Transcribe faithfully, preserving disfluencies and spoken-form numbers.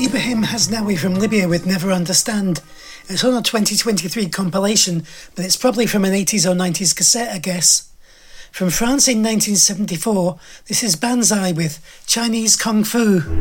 Ibrahim Hasnawi from Libya with Never Understand. It's on a twenty twenty-three compilation, but it's probably from an eighties or nineties cassette, I guess. From France in nineteen seventy-four, this is Banzai with Chinese Kung Fu.